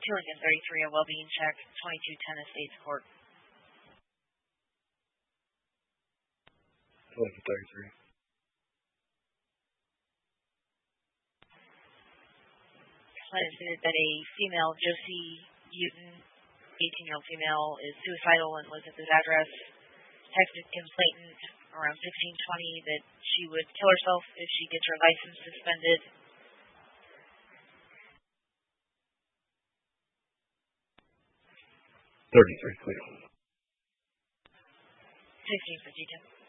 Lincoln 33, a well-being check, 2210 Estates Court. Lincoln 33. Stated that a female, Josie Uten, 18-year-old female, is suicidal and lives at this address. Texted complainant around 16:20 that she would kill herself if she gets her license suspended. $33, clear. 1652.